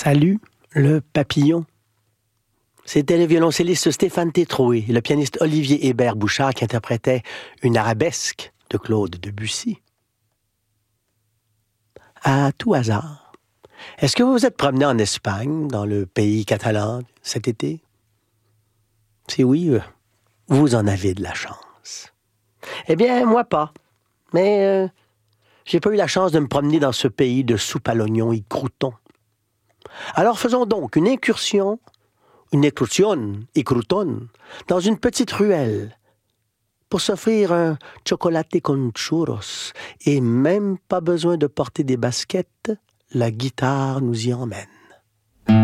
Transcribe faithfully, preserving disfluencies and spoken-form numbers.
Salut, le papillon. C'était le violoncelliste Stéphane Tétroué et le pianiste Olivier Hébert-Bouchard qui interprétaient une arabesque de Claude Debussy. À tout hasard, est-ce que vous vous êtes promené en Espagne, dans le pays catalan, cet été? Si oui, vous en avez de la chance. Eh bien, moi pas. Mais euh, j'ai pas eu la chance de me promener dans ce pays de soupe à l'oignon et croûtons. Alors faisons donc une incursion, une excursion, y crouton, dans une petite ruelle, pour s'offrir un chocolate con churros, et même pas besoin de porter des baskets, la guitare nous y emmène.